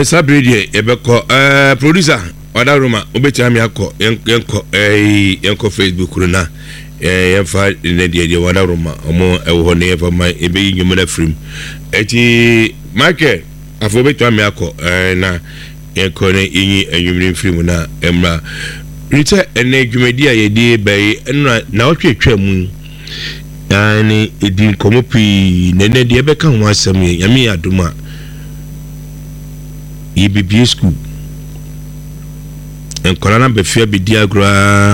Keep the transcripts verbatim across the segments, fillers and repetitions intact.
eh sabridi ebeko eh producer oda roma obeti ami akọ yenko eh yenko Facebook na eh yenfa ne de de oda roma omo ewo ne yefa man ebe yinyum na frim eti market afo beti ami akọ eh na yenko ne yin enyum frim na emra rite ene dwumedi a yedi bai na na otwetwa mu yani edin komopi ne ne de ebeka ho asem yami aduma E B B school en kolana be fia be diagro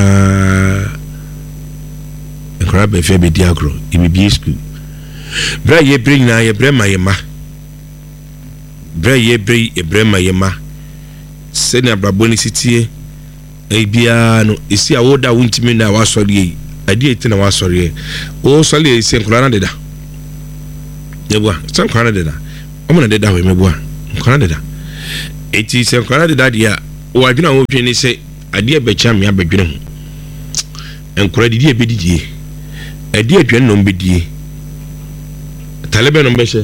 en kolana be fia be diagro E B B school bra ye bring na ye brema ye ma bra ye bring e brema ye ma se na braboni sitie e bia no isi awoda wuntimi na wasori yi adi eti na wasori yi o sori isi en kolana deda yebua san kolana deda o mo na deda we mebua kolana deda eti se kwara de dadia o adwuna wo twe ni se ade e becha me abadwene ho enkora didi e bedidie ade adwene no bedie talebe no behye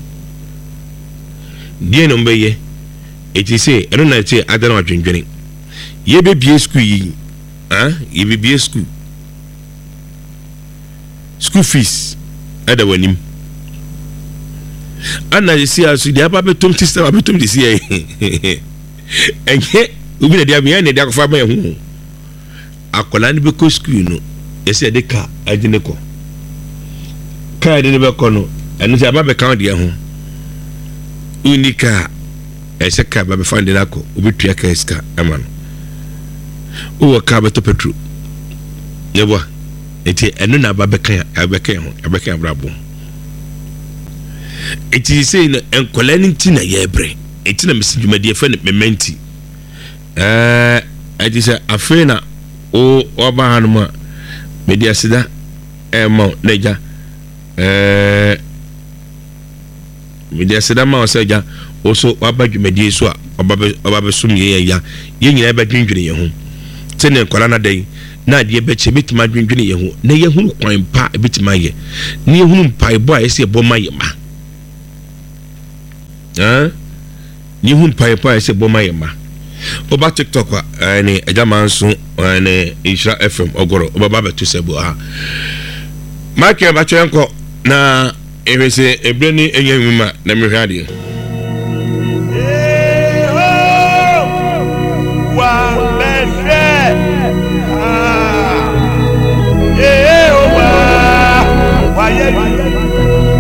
die no beye eti se eno na eti adana adwendwene ye be bie school yi ah ye be bie school school fees ada wanim ana yesi asu dia ba betom system abetom disi e enye ubi na dia me na dia kofa ba hu akola ni be ko school no yesi de ka agine ko ka de be ko no enu se ba be ka dia hu unika ese ka ba be fande na ko ubi tua ka eska amano o ka be to petro yebo eti enu na ba be ka abeka hu abeka brabo eti say na enkola nti na yebre eti na mesidwumadi fa na mementi eh eti say afena o oba hanuma media sida e mo neja eh media sida ma osaja oso oba dwumadi so a oba oba be sum ye ya ye nyina ba dwendwene ye ho tene enkola na dai na de be che betima dwendwene ye ho na ye hunu kwan pa betima ye na ye hunu pa ebo a ese ebo ma ye ma eh ni hun pai pai se boma yema oba TikTok a ni ejama nso ni Isra F M ogoro oba ba betu se bo ha market ba chenko na ewese ebreni enyanwuma na mehwade